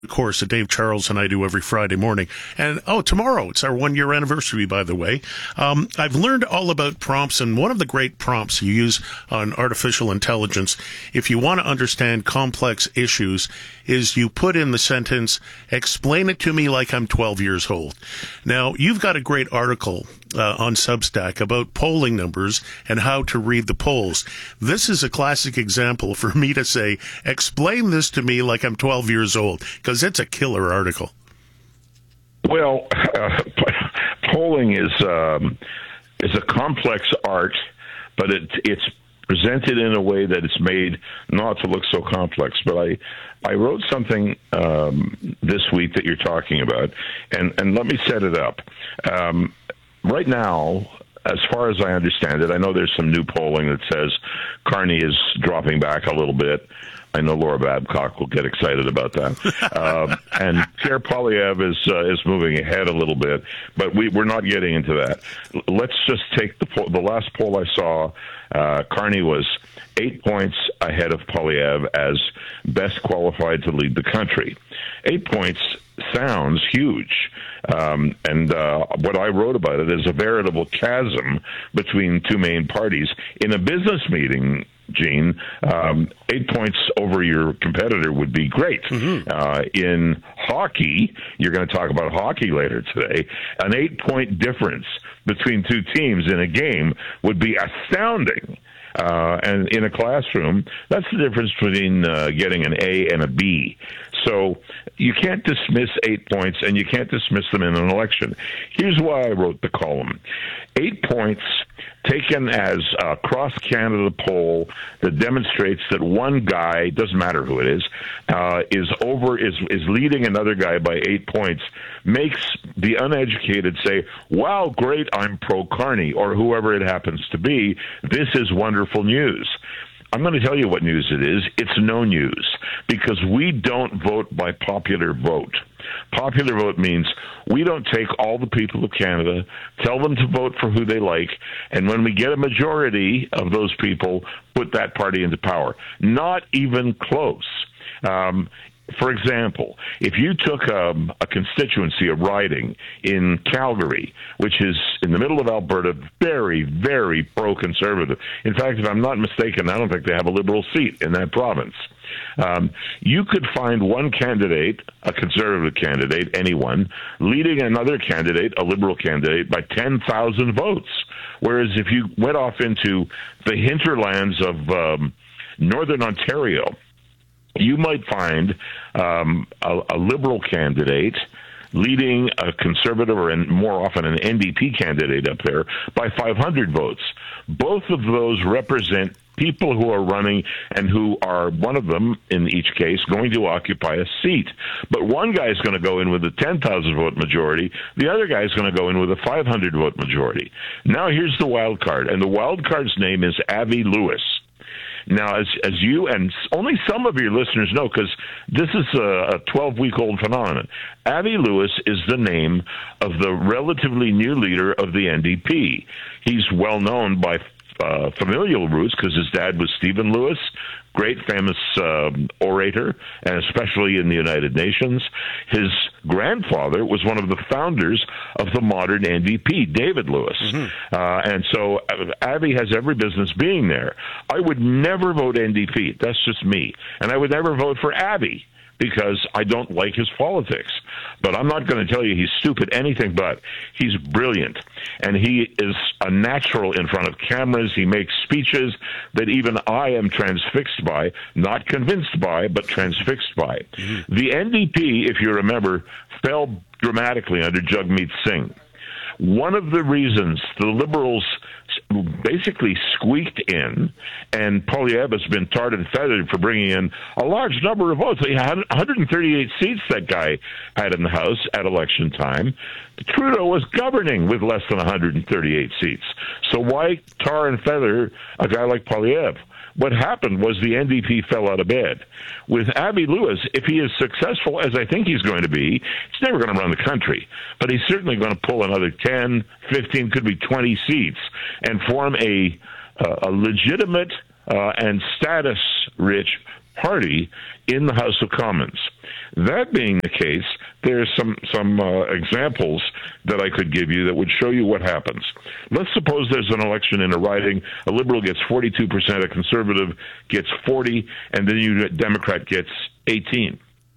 course that Dave Charles and I do every Friday morning. And, tomorrow, it's our 1-year anniversary, by the way. I've learned all about prompts, and one of the great prompts you use on artificial intelligence, if you want to understand complex issues, is you put in the sentence, explain it to me like I'm 12 years old. Now, you've got a great article on Substack about polling numbers and how to read the polls. This is a classic example for me to say, explain this to me like I'm 12 years old, because it's a killer article. Well, polling is a complex art, but it's presented in a way that it's made not to look so complex. But I wrote something this week that you're talking about, and let me set it up. Right now, as far as I understand it, I know there's some new polling that says Carney is dropping back a little bit. I know Laura Babcock will get excited about that. And Pierre Poilievre is moving ahead a little bit, but we're not getting into that. Let's just take the last poll I saw. Carney was 8 points ahead of Poilievre as best qualified to lead the country. 8 points sounds huge. And what I wrote about it is a veritable chasm between two main parties. In a business meeting, Gene, 8 points over your competitor would be great. Mm-hmm. In hockey, you're going to talk about hockey later today, an 8-point difference between two teams in a game would be astounding. And in a classroom, that's the difference between getting an A and a B. So you can't dismiss 8 points, and you can't dismiss them in an election. Here's why I wrote the column. 8 points taken as a cross-Canada poll that demonstrates that one guy, doesn't matter who it is leading another guy by 8 points, makes the uneducated say, wow, great, I'm pro-Carney, or whoever it happens to be. This is wonderful news. I'm going to tell you what news it is. It's no news, because we don't vote by popular vote. Popular vote means we don't take all the people of Canada, tell them to vote for who they like, and when we get a majority of those people, put that party into power. Not even close. For example, if you took a constituency, a riding in Calgary, which is in the middle of Alberta, very, very pro-conservative. In fact, if I'm not mistaken, I don't think they have a Liberal seat in that province. You could find one candidate, a conservative candidate, anyone, leading another candidate, a Liberal candidate, by 10,000 votes. Whereas if you went off into the hinterlands of northern Ontario, you might find a Liberal candidate leading a Conservative, or more often an NDP candidate up there, by 500 votes. Both of those represent people who are running and who are, one of them, in each case, going to occupy a seat. But one guy is going to go in with a 10,000 vote majority. The other guy is going to go in with a 500 vote majority. Now here's the wild card, and the wild card's name is Avi Lewis. Now, as you and only some of your listeners know, because this is a 12-week-old phenomenon, Avi Lewis is the name of the relatively new leader of the NDP. He's well known by familial roots because his dad was Stephen Lewis, great famous orator, and especially in the United Nations. His grandfather was one of the founders of the modern NDP, David Lewis. Mm-hmm. And so Avi has every business being there. I would never vote NDP. That's just me. And I would never vote for Avi, because I don't like his politics. But I'm not going to tell you he's stupid, anything but. He's brilliant. And he is a natural in front of cameras. He makes speeches that even I am transfixed by, not convinced by, but transfixed by. Mm-hmm. The NDP, if you remember, fell dramatically under Jagmeet Singh. One of the reasons the Liberals basically squeaked in, and Poilievre has been tarred and feathered for bringing in a large number of votes. He had 138 seats that guy had in the House at election time. Trudeau was governing with less than 138 seats. So why tar and feather a guy like Poilievre? What happened was the NDP fell out of bed. With Avi Lewis, if he is successful, as I think he's going to be, he's never going to run the country. But he's certainly going to pull another 10, 15, could be 20 seats and form a legitimate and status-rich party in the House of Commons. That being the case, there's some examples that I could give you that would show you what happens. Let's suppose there's an election in a riding. A Liberal gets 42%, a Conservative gets 40%, and then a Democrat gets 18%.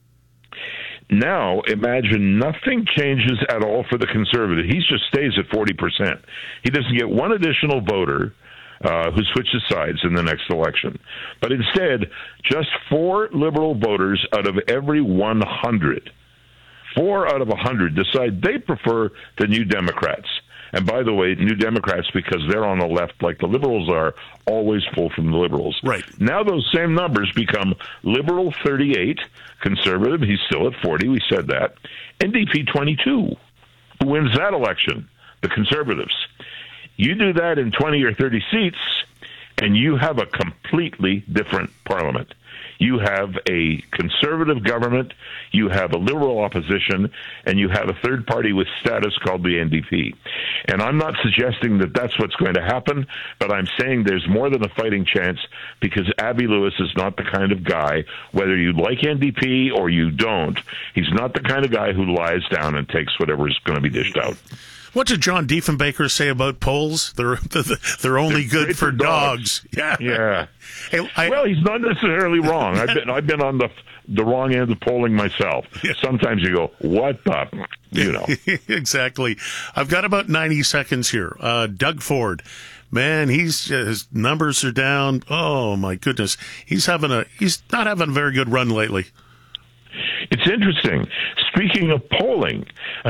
Now, imagine nothing changes at all for the Conservative. He just stays at 40%. He doesn't get one additional voter who switches sides in the next election. But instead, just 4 Liberal voters out of every 100, 4 out of 100 decide they prefer the New Democrats. And by the way, New Democrats, because they're on the left like the Liberals are, always pull from the Liberals. Right. Now those same numbers become Liberal 38, Conservative, he's still at 40, we said that, NDP 22. Who wins that election? The Conservatives. You do that in 20 or 30 seats, and you have a completely different parliament. You have a conservative government, you have a liberal opposition, and you have a third party with status called the NDP. And I'm not suggesting that that's what's going to happen, but I'm saying there's more than a fighting chance, because Abbey Lewis is not the kind of guy, whether you like NDP or you don't, he's not the kind of guy who lies down and takes whatever is going to be dished out. What did John Diefenbaker say about polls? They're only good for dogs. Yeah. Hey, well, he's not necessarily wrong. I've been on the wrong end of polling myself. Yeah. Sometimes you go, what the, you know. Exactly. I've got about 90 seconds here. Doug Ford. Man, his numbers are down. Oh my goodness. He's not having a very good run lately. It's interesting. Speaking of polling,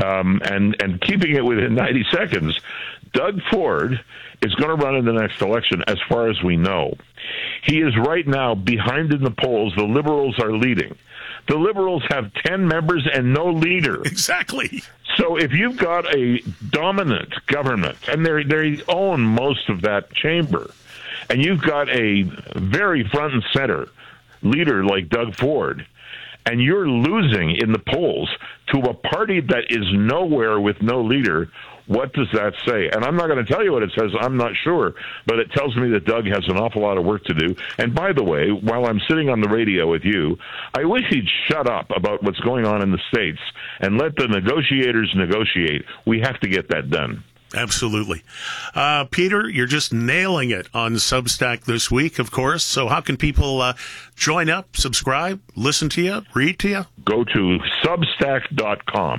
and keeping it within 90 seconds, Doug Ford is going to run in the next election, as far as we know. He is right now behind in the polls. The Liberals are leading. The Liberals have 10 members and no leader. Exactly. So if you've got a dominant government, and they own most of that chamber, and you've got a very front and center leader like Doug Ford, and you're losing in the polls to a party that is nowhere with no leader, what does that say? And I'm not going to tell you what it says. I'm not sure. But it tells me that Doug has an awful lot of work to do. And by the way, while I'm sitting on the radio with you, I wish he'd shut up about what's going on in the States and let the negotiators negotiate. We have to get that done. Absolutely. Peter, you're just nailing it on Substack this week, of course. So how can people join up, subscribe, listen to you, read to you? Go to Substack.com,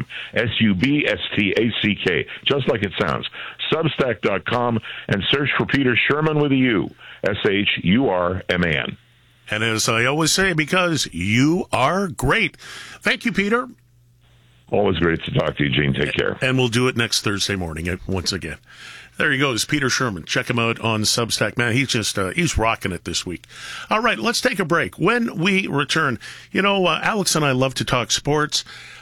Substack, just like it sounds, Substack.com, and search for Peter Shurman with a U, Shurman. And as I always say, because you are great. Thank you, Peter. Always great to talk to you, Gene. Take care. And we'll do it next Thursday morning once again. There he goes, Peter Shurman. Check him out on Substack. Man, he's rocking it this week. All right, let's take a break. When we return, Alex and I love to talk sports.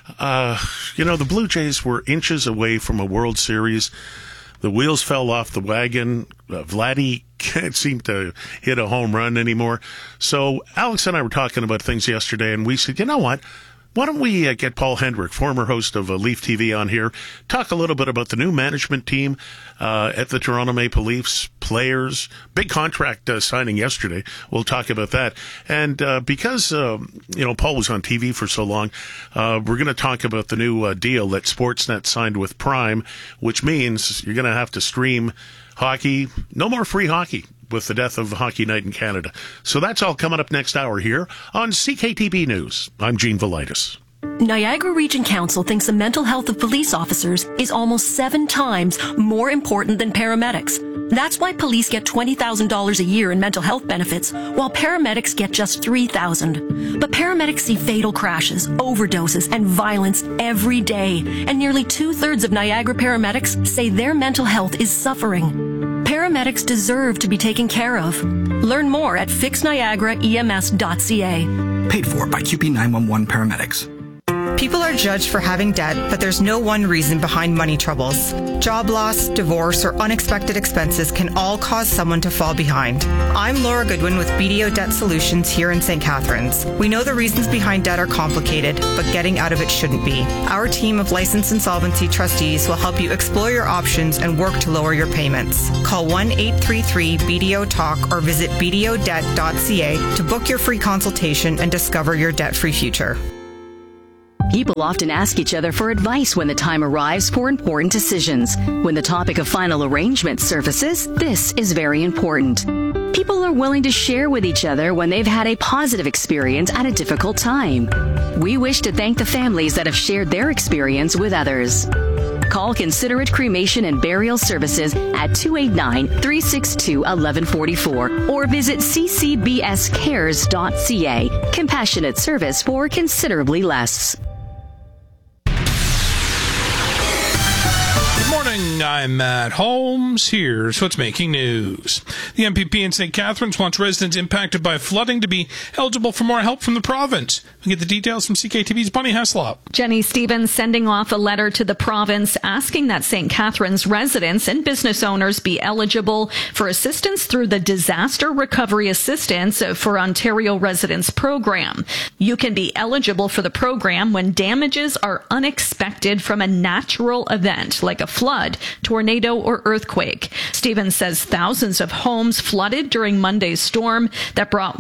The Blue Jays were inches away from a World Series. The wheels fell off the wagon. Vladdy can't seem to hit a home run anymore. So Alex and I were talking about things yesterday, and we said, you know what? Why don't we get Paul Hendrick, former host of Leaf TV, on here, talk a little bit about the new management team at the Toronto Maple Leafs, players, big contract signing yesterday. We'll talk about that. And because, Paul was on TV for so long, we're going to talk about the new deal that Sportsnet signed with Prime, which means you're going to have to stream hockey. No more free hockey with the death of Hockey Night in Canada. So that's all coming up next hour here on CKTB News. I'm Gene Velitis. Niagara Region Council thinks the mental health of police officers is almost 7 times more important than paramedics. That's why police get $20,000 a year in mental health benefits, while paramedics get just $3,000. But paramedics see fatal crashes, overdoses, and violence every day, and nearly 2/3 of Niagara paramedics say their mental health is suffering. Paramedics deserve to be taken care of. Learn more at fixniagaraems.ca. Paid for by QP 911 Paramedics. People are judged for having debt, but there's no one reason behind money troubles. Job loss, divorce, or unexpected expenses can all cause someone to fall behind. I'm Laura Goodwin with BDO Debt Solutions here in St. Catharines. We know the reasons behind debt are complicated, but getting out of it shouldn't be. Our team of licensed insolvency trustees will help you explore your options and work to lower your payments. Call 1-833-BDO-TALK or visit bdodebt.ca to book your free consultation and discover your debt-free future. People often ask each other for advice when the time arrives for important decisions. When the topic of final arrangement surfaces, this is very important. People are willing to share with each other when they've had a positive experience at a difficult time. We wish to thank the families that have shared their experience with others. Call Considerate Cremation and Burial Services at 289-362-1144 or visit ccbscares.ca. Compassionate service for considerably less. I'm Matt Holmes. Here's what's making news. The MPP in St. Catharines wants residents impacted by flooding to be eligible for more help from the province. We get the details from CKTV's Bonnie Heslop. Jenny Stevens sending off a letter to the province asking that St. Catharines residents and business owners be eligible for assistance through the Disaster Recovery Assistance for Ontario Residents program. You can be eligible for the program when damages are unexpected from a natural event like a flood, tornado, or earthquake. Stevens says thousands of homes flooded during Monday's storm that brought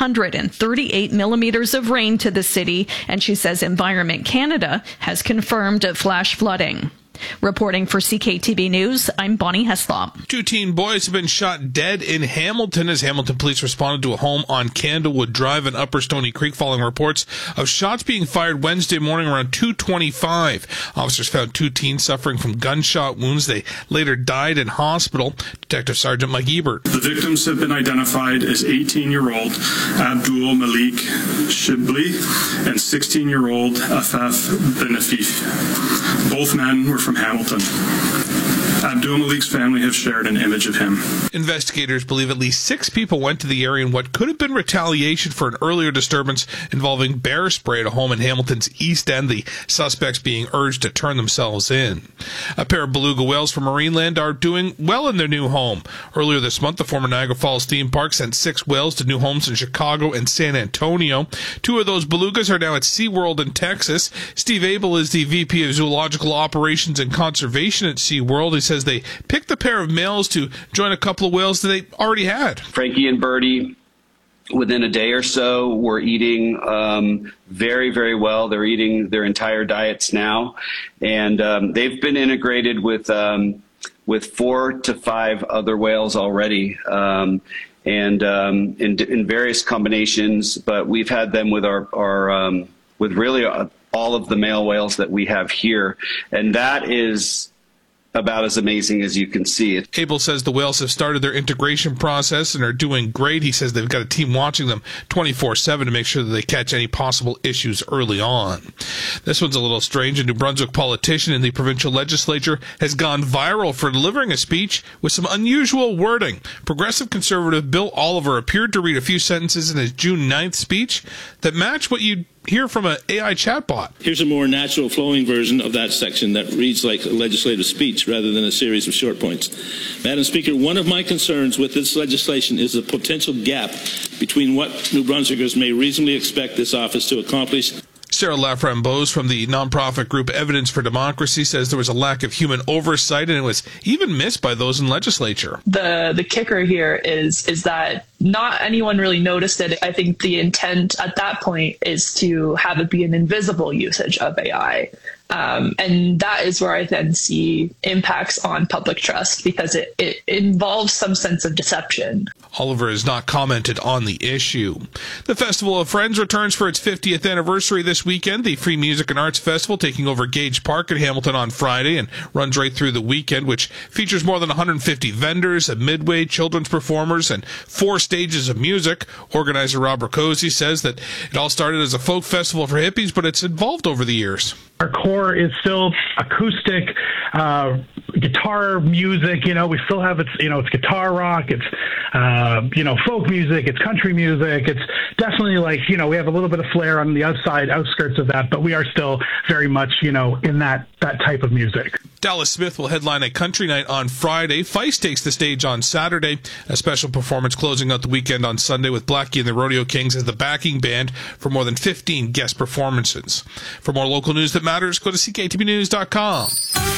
138 millimeters of rain to the city, and she says Environment Canada has confirmed flash flooding. Reporting for CKTV News, I'm Bonnie Heslop. 2 teen boys have been shot dead in Hamilton as Hamilton police responded to a home on Candlewood Drive in Upper Stony Creek following reports of shots being fired Wednesday morning around 2:25. Officers found 2 teens suffering from gunshot wounds. They later died in hospital. Detective Sergeant Mike Ebert. The victims have been identified as 18-year-old Abdul Malik Shibli and 16-year-old Afaf Benafif. Both men were from Hamilton. Abdul Malik's family have shared an image of him. Investigators believe at least 6 people went to the area in what could have been retaliation for an earlier disturbance involving bear spray at a home in Hamilton's East End, the suspects being urged to turn themselves in. A pair of beluga whales from Marineland are doing well in their new home. Earlier this month, the former Niagara Falls theme park sent 6 whales to new homes in Chicago and San Antonio. 2 of those belugas are now at SeaWorld in Texas. Steve Abel is the VP of Zoological Operations and Conservation at SeaWorld. He says they picked the pair of males to join a couple of whales that they already had. Frankie and Birdie, within a day or so, were eating very, very well. They're eating their entire diets now, and they've been integrated with 4 to 5 other whales already, and in various combinations. But we've had them with our with really all of the male whales that we have here, and that is about as amazing as you can see it. Abel says the whales have started their integration process and are doing great. He says they've got a team watching them 24/7 to make sure that they catch any possible issues early on. This one's a little strange. A New Brunswick politician in the provincial legislature has gone viral for delivering a speech with some unusual wording. Progressive Conservative Bill Oliver appeared to read a few sentences in his June 9th speech that match what you'd hear from an AI chatbot. Here's a more natural flowing version of that section that reads like a legislative speech rather than a series of short points. Madam Speaker, one of my concerns with this legislation is the potential gap between what New Brunswickers may reasonably expect this office to accomplish. Sarah Laframboise from the nonprofit group Evidence for Democracy says there was a lack of human oversight and it was even missed by those in legislature. The kicker here is that not anyone really noticed it. I think the intent at that point is to have it be an invisible usage of AI. And that is where I then see impacts on public trust because it involves some sense of deception. Oliver has not commented on the issue. The Festival of Friends returns for its 50th anniversary this weekend. The Free Music and Arts Festival taking over Gage Park in Hamilton on Friday and runs right through the weekend, which features more than 150 vendors, a midway, children's performers, and 4 stages of music. Organizer Rob Rakosi says that it all started as a folk festival for hippies, but it's evolved over the years. Our core is still acoustic, guitar music. We still have it's guitar rock. It's, folk music. It's country music. It's definitely we have a little bit of flair on the outskirts of that, but we are still very much, in that type of music. Dallas Smith will headline a country night on Friday. Feist takes the stage on Saturday. A special performance closing out the weekend on Sunday with Blackie and the Rodeo Kings as the backing band for more than 15 guest performances. For more local news that matters, go to cktvnews.com.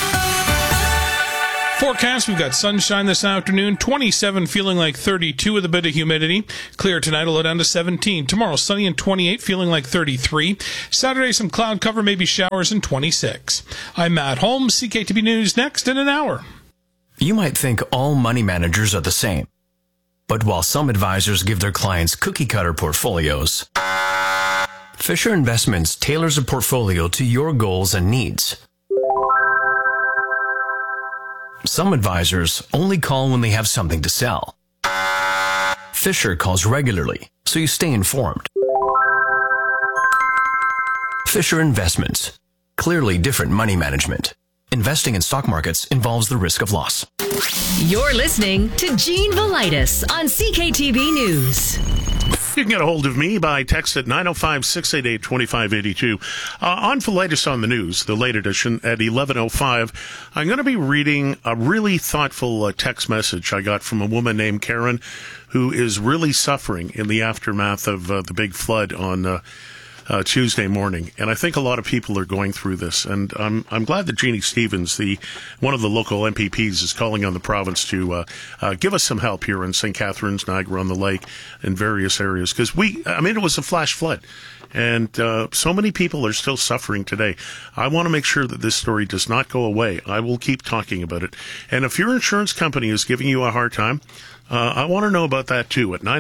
Forecast, we've got sunshine this afternoon, 27 feeling like 32 with a bit of humidity. Clear tonight, a low down to 17. Tomorrow, sunny and 28, feeling like 33. Saturday, some cloud cover, maybe showers, and 26. I'm Matt Holmes, CKTB News, next in an hour. You might think all money managers are the same. But while some advisors give their clients cookie-cutter portfolios, Fisher Investments tailors a portfolio to your goals and needs. Some advisors only call when they have something to sell. Fisher calls regularly, so you stay informed. Fisher Investments. Clearly different money management. Investing in stock markets involves the risk of loss. You're listening to Gene Velitis on CKTB News. You can get a hold of me by text at 905-688-2582. On Velitis on the News, the late edition, at 11:05, I'm going to be reading a really thoughtful text message I got from a woman named Karen who is really suffering in the aftermath of the big flood on Tuesday morning, and I think a lot of people are going through this. And I'm glad that Jeannie Stevens, one of the local MPPs, is calling on the province to give us some help here in St. Catharines, Niagara-on-the-Lake, and various areas. Because it was a flash flood, and so many people are still suffering today. I want to make sure that this story does not go away. I will keep talking about it. And if your insurance company is giving you a hard time, I want to know about that too at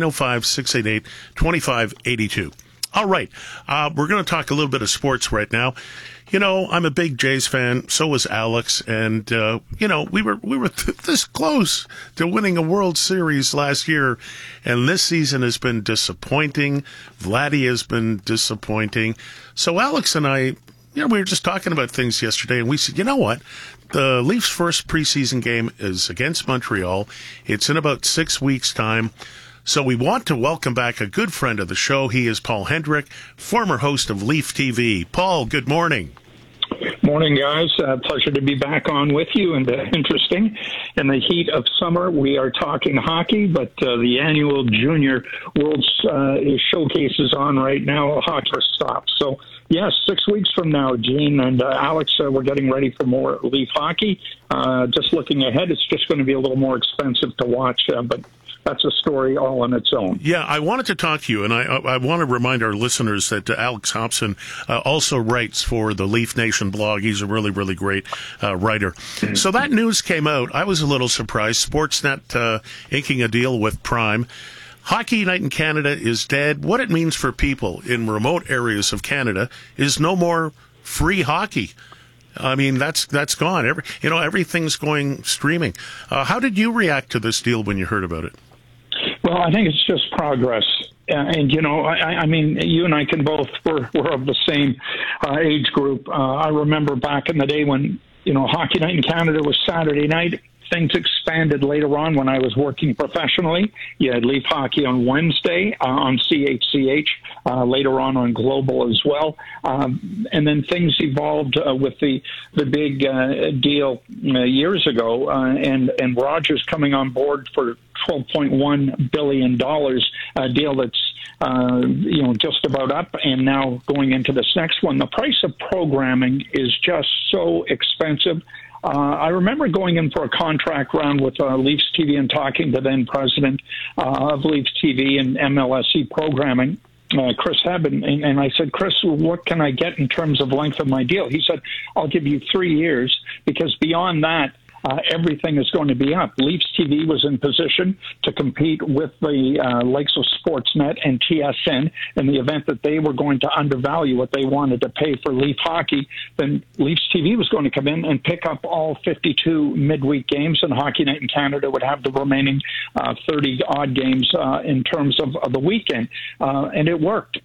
905-688-2582. All right. We're going to talk a little bit of sports right now. I'm a big Jays fan. So was Alex. And, we were this close to winning a World Series last year. And this season has been disappointing. Vladdy has been disappointing. So Alex and I, we were just talking about things yesterday. And we said, you know what? The Leafs' first preseason game is against Montreal. It's in about 6 weeks' time. So we want to welcome back a good friend of the show. He is Paul Hendrick, former host of Leaf TV. Paul, good morning. Morning, guys. Pleasure to be back on with you, and interesting. In the heat of summer, we are talking hockey, but the annual Junior World Showcase is on right now. Hockey stops. So, yes, 6 weeks from now, Gene and Alex, we're getting ready for more Leaf hockey. Just looking ahead, it's just going to be a little more expensive to watch, but that's a story all on its own. Yeah, I wanted to talk to you, and I want to remind our listeners that Alex Hobson also writes for the Leaf Nation blog. He's a really, really great writer. So that news came out. I was a little surprised. Sportsnet inking a deal with Prime. Hockey Night in Canada is dead. What it means for people in remote areas of Canada is no more free hockey. I mean, that's gone. Everything's going streaming. How did you react to this deal when you heard about it? Well, I think it's just progress. And, I mean, you and I can both, we're of the same age group. I remember back in the day when, Hockey Night in Canada was Saturday night. Things expanded later on when I was working professionally. You had Leaf Hockey on Wednesday on CHCH, later on Global as well. And then things evolved with the big deal years ago, and Rogers coming on board for $12.1 billion, a deal that's just about up, and now going into this next one. The price of programming is just so expensive. I remember going in for a contract round with Leafs TV and talking to then president of Leafs TV and MLSE programming, Chris Hebb, and I said, Chris, what can I get in terms of length of my deal? He said, I'll give you 3 years, because beyond that, everything is going to be up. Leafs TV was in position to compete with the likes of Sportsnet and TSN in the event that they were going to undervalue what they wanted to pay for Leaf hockey. Then Leafs TV was going to come in and pick up all 52 midweek games, and Hockey Night in Canada would have the remaining 30-odd games in terms of the weekend. And it worked.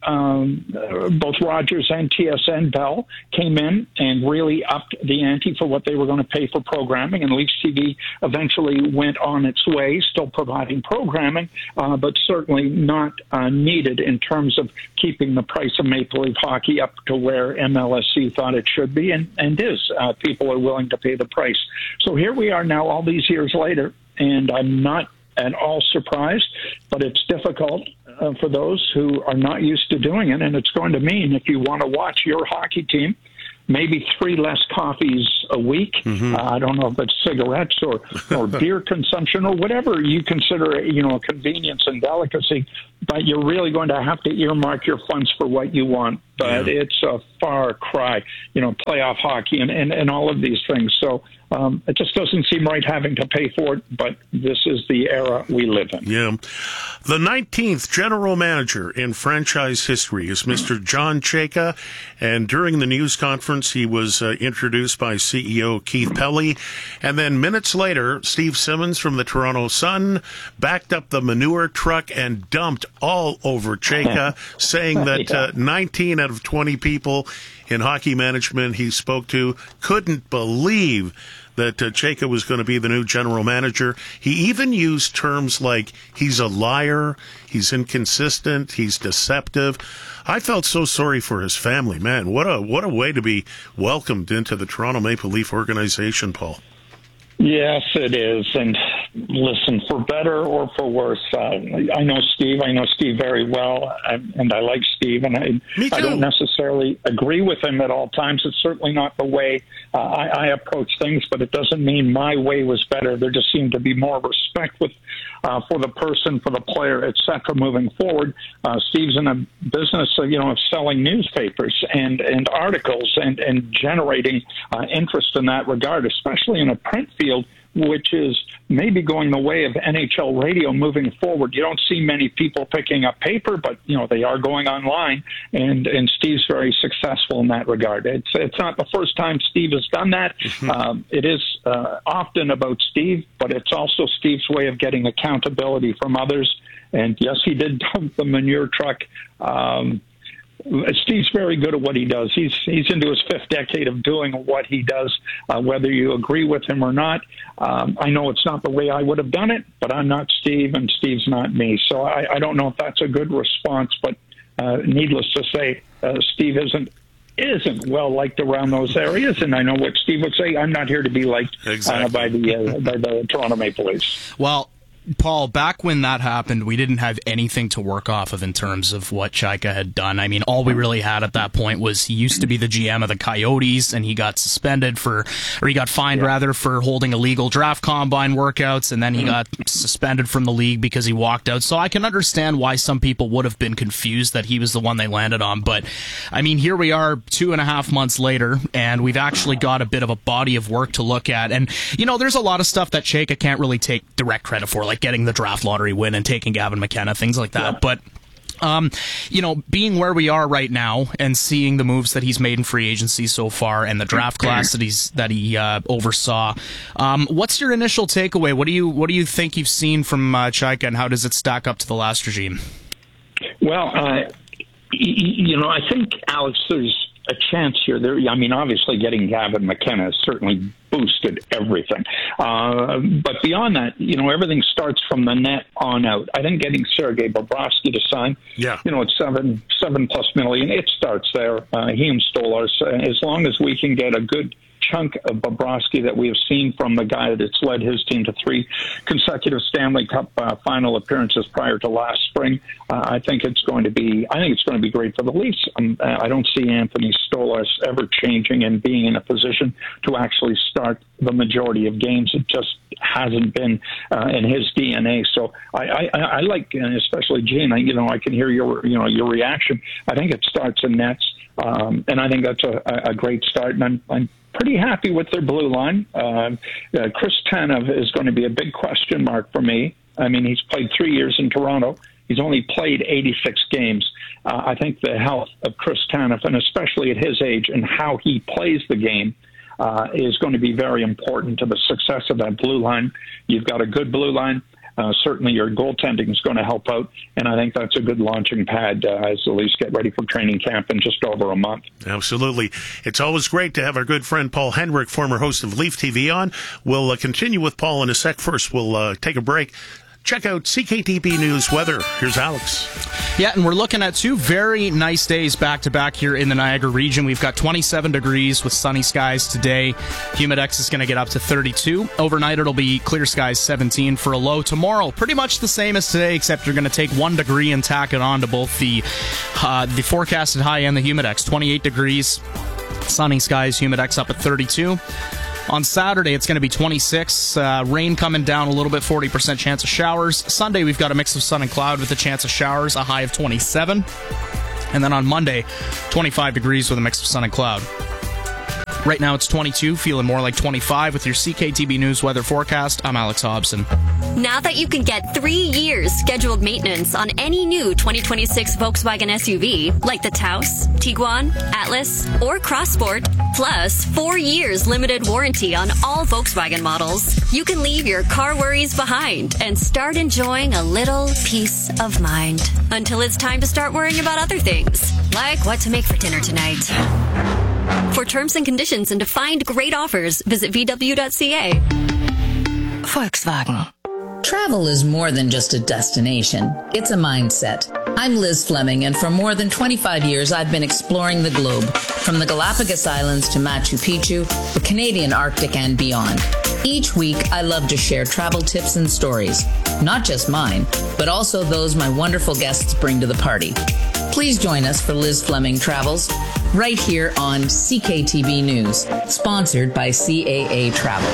Both Rogers and TSN Bell came in and really upped the ante for what they were going to pay for programming, and Leafs TV eventually went on its way, still providing programming, but certainly not needed in terms of keeping the price of Maple Leaf hockey up to where MLSE thought it should be, and is. People are willing to pay the price. So here we are now, all these years later, and I'm not at all surprised, but it's difficult for those who are not used to doing it, and it's going to mean if you want to watch your hockey team, maybe 3 less coffees a week. I don't know if it's cigarettes or beer consumption or whatever you consider, a convenience and delicacy, but you're really going to have to earmark your funds for what you want. But it's a far cry, playoff hockey and all of these things. So it just doesn't seem right having to pay for it, but this is the era we live in. Yeah. The 19th general manager in franchise history is Mr. John Chayka, and during the news conference, he was introduced by CEO Keith Pelly, and then minutes later, Steve Simmons from the Toronto Sun backed up the manure truck and dumped all over Chayka, saying that 19 out of 20 people in hockey management he spoke to couldn't believe that Chayka was going to be the new general manager. He even used terms like he's a liar, he's inconsistent, he's deceptive. I felt so sorry for his family. Man, what a way to be welcomed into the Toronto Maple Leaf organization, Paul. Yes, it is. And listen, for better or for worse, I know Steve. I know Steve very well, and I like Steve. And I don't necessarily agree with him at all times. It's certainly not the way I approach things, but it doesn't mean my way was better. There just seemed to be more respect for the person, for the player, et cetera, moving forward. Steve's in a business, of selling newspapers and articles and generating interest in that regard, especially in a print field, which is maybe going the way of NHL radio moving forward. You don't see many people picking up paper, but, they are going online, and Steve's very successful in that regard. It's not the first time Steve has done that. It is often about Steve, but it's also Steve's way of getting accountability from others. And yes, he did dump the manure truck. Steve's very good at what he does. He's into his 5th decade of doing what he does, whether you agree with him or not. I know it's not the way I would have done it, but I'm not Steve, and Steve's not me. So I don't know if that's a good response, but needless to say, Steve isn't well liked around those areas, and I know what Steve would say. I'm not here to be liked by the Toronto Maple Leafs. Well, Paul, back when that happened, we didn't have anything to work off of in terms of what Chayka had done. I mean, all we really had at that point was he used to be the GM of the Coyotes, and he got fined for holding illegal draft combine workouts, and then he got suspended from the league because he walked out. So I can understand why some people would have been confused that he was the one they landed on. But, I mean, here we are 2.5 months later, and we've actually got a bit of a body of work to look at. And, there's a lot of stuff that Chayka can't really take direct credit for, like getting the draft lottery win and taking Gavin McKenna, things like that. But, being where we are right now and seeing the moves that he's made in free agency so far and the draft class that he oversaw, what's your initial takeaway? What do you think you've seen from Chayka, and how does it stack up to the last regime? Well, I think, Alex, there's a chance here. Obviously getting Gavin McKenna has certainly boosted everything. But beyond that, everything starts from the net on out. I think getting Sergei Bobrovsky to sign, at $7+ million, it starts there. He and Stolarz, as long as we can get a good chunk of Bobrovsky that we have seen from the guy that's led his team to 3 consecutive Stanley Cup final appearances prior to last spring. I think it's going to be great for the Leafs. I don't see Anthony Stolarz ever changing and being in a position to actually start the majority of games. It just hasn't been in his DNA. So I like, especially Gene. I can hear your reaction. I think it starts in nets, and I think that's a great start. And I'm pretty happy with their blue line. Chris Tanev is going to be a big question mark for me. I mean, he's played 3 years in Toronto. He's only played 86 games. I think the health of Chris Tanev, and especially at his age and how he plays the game, is going to be very important to the success of that blue line. You've got a good blue line. Certainly your goaltending is going to help out, and I think that's a good launching pad as the Leafs get ready for training camp in just over a month. Absolutely. It's always great to have our good friend Paul Hendrick, former host of Leaf TV, on. We'll continue with Paul in a sec. First, we'll take a break. Check out CKTB News weather. Here's Alex. Yeah, and we're looking at 2 very nice days back-to-back here in the Niagara region. We've got 27 degrees with sunny skies today. Humidex is going to get up to 32. Overnight, it'll be clear skies, 17 for a low. Tomorrow, pretty much the same as today, except you're going to take 1 degree and tack it on to both the forecasted high and the Humidex. 28 degrees, sunny skies, Humidex up at 32. On Saturday, it's going to be 26. Rain coming down a little bit, 40% chance of showers. Sunday, we've got a mix of sun and cloud with a chance of showers, a high of 27. And then on Monday, 25 degrees with a mix of sun and cloud. Right now, it's 22, feeling more like 25 with your CKTB News weather forecast. I'm Alex Hobson. Now that you can get 3 years scheduled maintenance on any new 2026 Volkswagen SUV, like the Taos, Tiguan, Atlas, or Crossport, plus 4 years limited warranty on all Volkswagen models, you can leave your car worries behind and start enjoying a little peace of mind. Until it's time to start worrying about other things, like what to make for dinner tonight. For terms and conditions and to find great offers, visit VW.ca. Volkswagen. Travel is more than just a destination. It's a mindset. I'm Liz Fleming, and for more than 25 years, I've been exploring the globe, from the Galapagos Islands to Machu Picchu, the Canadian Arctic, and beyond. Each week, I love to share travel tips and stories, not just mine, but also those my wonderful guests bring to the party. Please join us for Liz Fleming Travels, right here on CKTB News, sponsored by CAA Travel.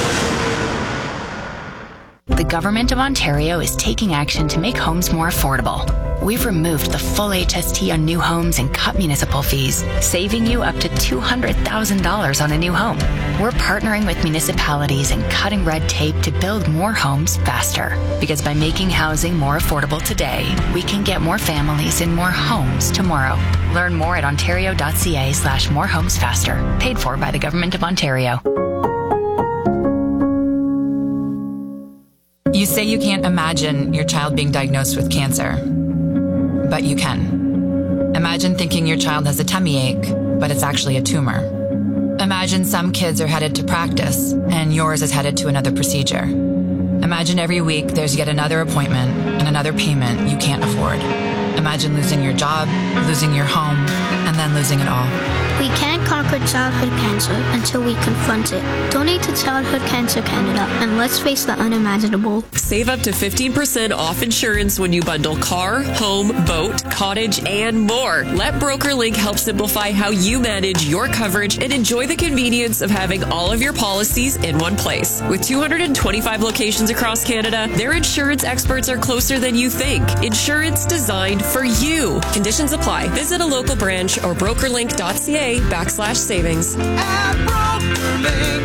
The Government of Ontario is taking action to make homes more affordable. We've removed the full HST on new homes and cut municipal fees, saving you up to $200,000 on a new home. We're partnering with municipalities and cutting red tape to build more homes faster. Because by making housing more affordable today, we can get more families in more homes tomorrow. Learn more at ontario.ca/morehomesfaster. Paid for by the Government of Ontario. You say you can't imagine your child being diagnosed with cancer, but you can. Imagine thinking your child has a tummy ache, but it's actually a tumor. Imagine some kids are headed to practice, and yours is headed to another procedure. Imagine every week there's yet another appointment and another payment you can't afford. Imagine losing your job, losing your home, and then losing it all. We can't conquer childhood cancer until we confront it. Donate to Childhood Cancer Canada, and let's face the unimaginable. Save up to 15% off insurance when you bundle car, home, boat, cottage, and more. Let BrokerLink help simplify how you manage your coverage and enjoy the convenience of having all of your policies in one place. With 225 locations across Canada, their insurance experts are closer than you think. Insurance designed for you. Conditions apply. Visit a local branch or brokerlink.ca/savings. At BrokerLink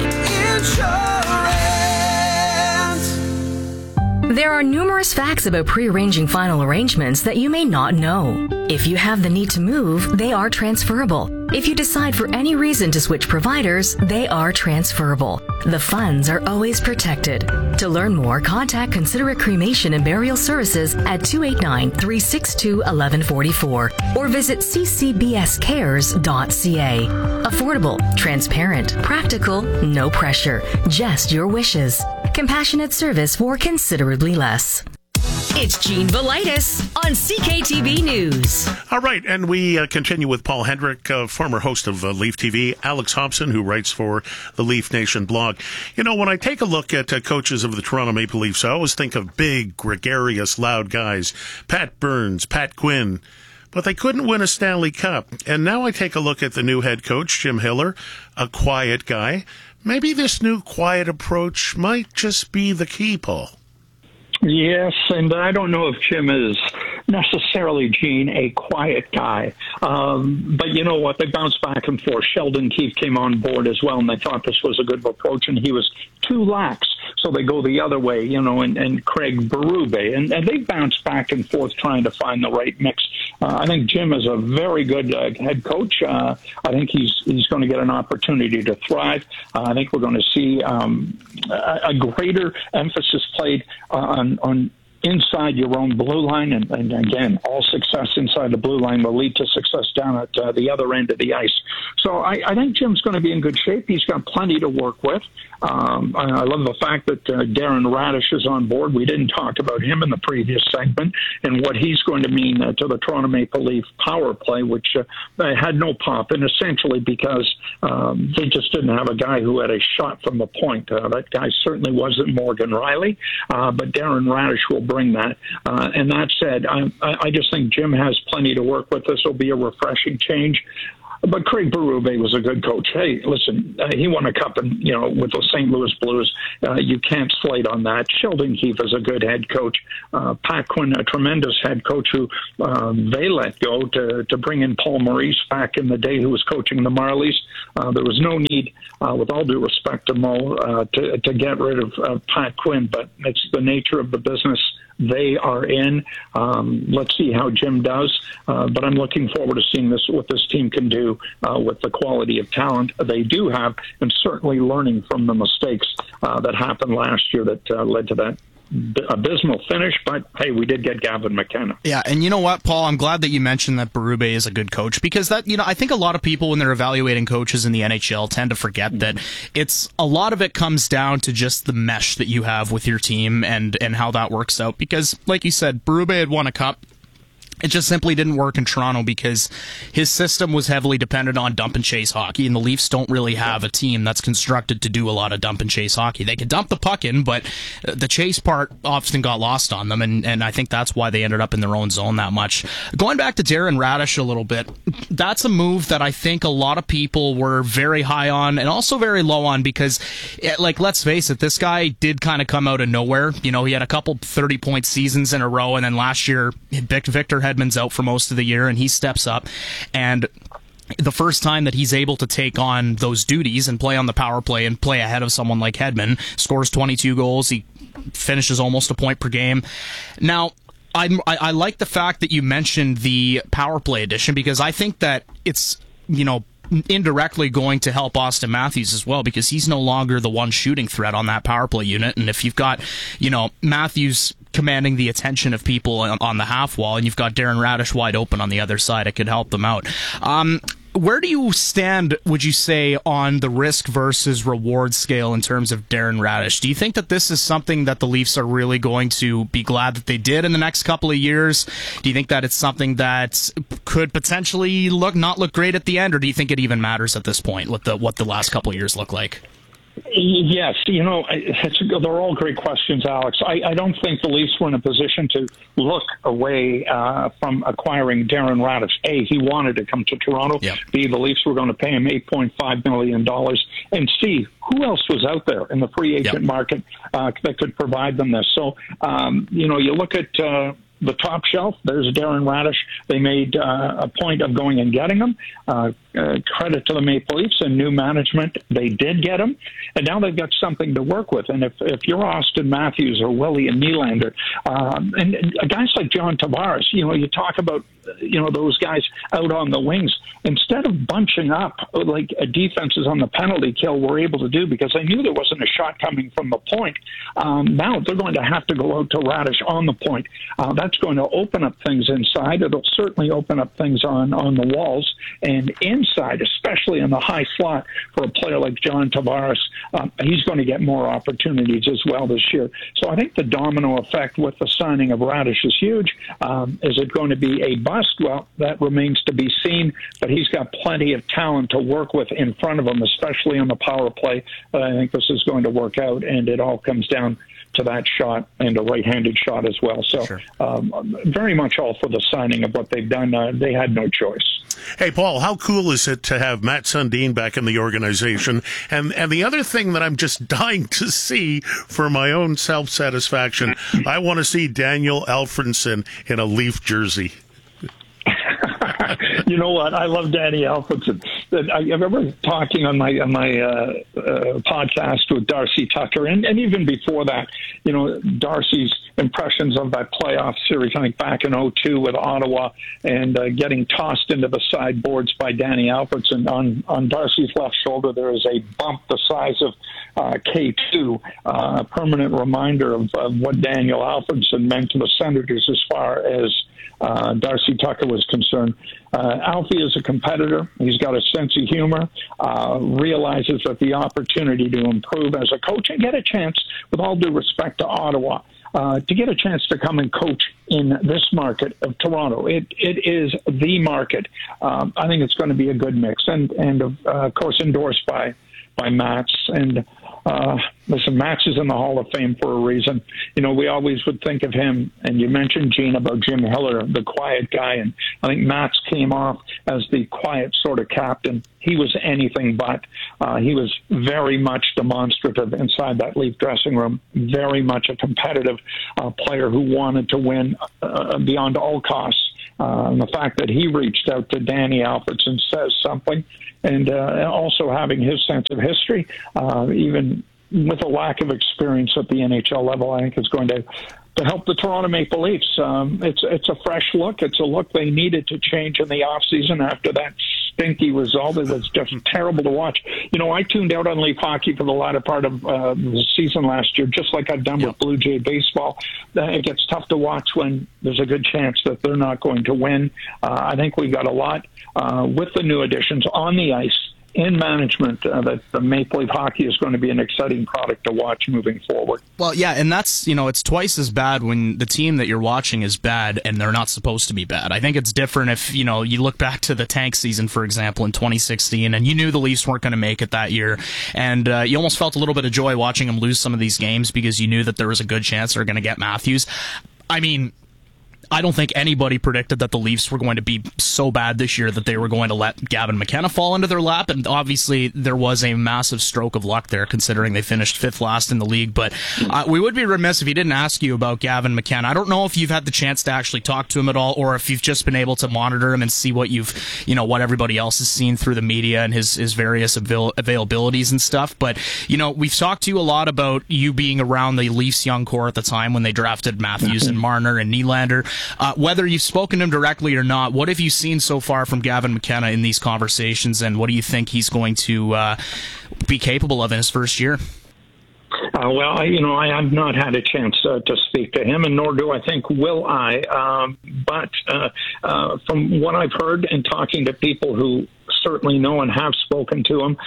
Insurance. There are numerous facts about pre-arranging final arrangements that you may not know. If you have the need to move, they are transferable. If you decide for any reason to switch providers, they are transferable. The funds are always protected. To learn more, contact Considerate Cremation and Burial Services at 289-362-1144 or visit ccbscares.ca. Affordable, transparent, practical, no pressure, just your wishes. Compassionate service for considerably less. It's Gene Velitis on CKTB News. All right, and we continue with Paul Hendrick, former host of Leaf TV, Alex Hobson, who writes for the Leaf Nation blog. You know, when I take a look at coaches of the Toronto Maple Leafs, I always think of big, gregarious, loud guys. Pat Burns, Pat Quinn. But they couldn't win a Stanley Cup. And now I take a look at the new head coach, Jim Hiller, a quiet guy. Maybe this new quiet approach might just be the key, Paul. Yes, and I don't know if Jim is necessarily, Gene, a quiet guy. But you know what? They bounced back and forth. Sheldon Keefe came on board as well, and they thought this was a good approach, and he was too lax. So they go the other way, and Craig Berube. And they bounced back and forth trying to find the right mix. I think Jim is a very good head coach. I think he's going to get an opportunity to thrive. I think we're going to see a greater emphasis played on inside your own blue line. And again, all success inside the blue line will lead to success down at the other end of the ice. So I think Jim's going to be in good shape. He's got plenty to work with. I love the fact that Darren Radish is on board. We didn't talk about him in the previous segment and what he's going to mean to the Toronto Maple Leaf power play, which had no pop, and essentially because they just didn't have a guy who had a shot from the point. That guy certainly wasn't Morgan Riley, but Darren Radish will bring that. And that said, I just think Jim has plenty to work with. This will be a refreshing change. But Craig Berube was a good coach. Hey, listen, he won a cup with the St. Louis Blues. You can't slate on that. Sheldon Keefe is a good head coach. Pat Quinn, a tremendous head coach who they let go to bring in Paul Maurice back in the day, who was coaching the Marlies. There was no need, with all due respect to Mo, to get rid of Pat Quinn, but it's the nature of the business they are in. Let's see how Jim does, but I'm looking forward to seeing what this team can do with the quality of talent they do have, and certainly learning from the mistakes that happened last year that led to that abysmal finish. But hey, we did get Gavin McKenna. Yeah, and you know what, Paul, I'm glad that you mentioned that Berube is a good coach, because that, I think a lot of people when they're evaluating coaches in the NHL tend to forget that it's a lot of it comes down to just the mesh that you have with your team and how that works out, because like you said, Berube had won a cup. It just simply didn't work in Toronto because his system was heavily dependent on dump and chase hockey, and the Leafs don't really have a team that's constructed to do a lot of dump and chase hockey. They could dump the puck in, but the chase part often got lost on them, and I think that's why they ended up in their own zone that much. Going back to Darren Radish a little bit, that's a move that I think a lot of people were very high on and also very low on because, let's face it, this guy did kind of come out of nowhere. He had a couple 30-point seasons in a row, and then last year, Victor Hedman's out for most of the year, and he steps up, and the first time that he's able to take on those duties and play on the power play and play ahead of someone like Hedman, scores 22 goals, he finishes almost a point per game. Now, I like the fact that you mentioned the power play edition, because I think that it's, indirectly going to help Austin Matthews as well, because he's no longer the one shooting threat on that power play unit. And if you've got, Matthews commanding the attention of people on the half wall, and you've got Darren Radish wide open on the other side, it could help them out. Where do you stand, would you say, on the risk versus reward scale in terms of Darren Radish? Do you think that this is something that the Leafs are really going to be glad that they did in the next couple of years? Do you think that it's something that could potentially not look great at the end, or do you think it even matters at this point, what the last couple of years look like? Yes, they're all great questions, Alex. I don't think the Leafs were in a position to look away from acquiring Darren Radish. A, he wanted to come to Toronto. Yep. B, the Leafs were going to pay him $8.5 million. And C, who else was out there in the free agent market that could provide them this? So, you look at the top shelf, there's Darren Radish. They made a point of going and getting him. Credit to the Maple Leafs and new management. They did get him, and now they've got something to work with. And if you're Austin Matthews or Willie and Nylander, and guys like John Tavares, you talk about those guys out on the wings, instead of bunching up like defenses on the penalty kill were able to do, because they knew there wasn't a shot coming from the point. Now they're going to have to go out to Radish on the point. That's going to open up things inside. It'll certainly open up things on the walls and inside, especially in the high slot for a player like John Tavares. He's going to get more opportunities as well this year. So I think the domino effect with the signing of Radish is huge. Is it going to be a bust? Well, that remains to be seen, but he's got plenty of talent to work with in front of him, especially on the power play. I think this is going to work out, and it all comes down to that shot and a right-handed shot as well. So very much all for the signing of what they've done. They had no choice. Hey, Paul, how cool is it to have Matt Sundin back in the organization? And the other thing that I'm just dying to see for my own self-satisfaction, I want to see Daniel Alfredsson in a Leaf jersey. You know what? I love Danny Alfredsson. I remember talking on my podcast with Darcy Tucker, and even before that, you know, Darcy's impressions of that playoff series, I think back in 2002 with Ottawa, and getting tossed into the sideboards by Danny Alfredsson. On Darcy's left shoulder, there is a bump the size of K2, a permanent reminder of what Daniel Alfredsson meant to the Senators as far as Darcy Tucker was concerned. Alfie is a competitor. He's got a sense of humor, realizes that the opportunity to improve as a coach and get a chance, with all due respect to Ottawa, to get a chance to come and coach in this market of Toronto. It is the market. I think it's going to be a good mix, and of course endorsed by Mats. And listen, Mats is in the Hall of Fame for a reason. You know, we always would think of him, and you mentioned, Gene, about Jim Hiller, the quiet guy, and I think Mats came off as the quiet sort of captain. He was anything but. He was very much demonstrative inside that Leaf dressing room, very much a competitive player who wanted to win beyond all costs. And the fact that he reached out to Danny Alfredsson says something. And also having his sense of history, even with a lack of experience at the NHL level, I think is going to help the Toronto Maple Leafs. It's a fresh look. It's a look they needed to change in the offseason after that stinky result. It was just terrible to watch. You know, I tuned out on Leaf hockey for the latter part of the season last year, just like I've done with Blue Jay baseball. It gets tough to watch when there's a good chance that they're not going to win. I think we got a lot with the new additions on the ice in management that the Maple Leaf hockey is going to be an exciting product to watch moving forward. Well, yeah, and that's, you know, it's twice as bad when the team that you're watching is bad and they're not supposed to be bad. I think it's different if, you know, you look back to the tank season, for example, in 2016, and you knew the Leafs weren't going to make it that year, and you almost felt a little bit of joy watching them lose some of these games because you knew that there was a good chance they were going to get Matthews. I mean, I don't think anybody predicted that the Leafs were going to be so bad this year that they were going to let Gavin McKenna fall into their lap, and obviously there was a massive stroke of luck there considering they finished fifth last in the league. But we would be remiss if he didn't ask you about Gavin McKenna. I don't know if you've had the chance to actually talk to him at all, or if you've just been able to monitor him and see what what everybody else has seen through the media and his various availabilities and stuff. But, you know, we've talked to you a lot about you being around the Leafs young core at the time when they drafted Matthews and Marner and Nylander. Whether you've spoken to him directly or not, what have you seen so far from Gavin McKenna in these conversations, and what do you think he's going to be capable of in his first year? Well, I have not had a chance to speak to him, and nor do I think will I. But from what I've heard and talking to people who certainly know and have spoken to him,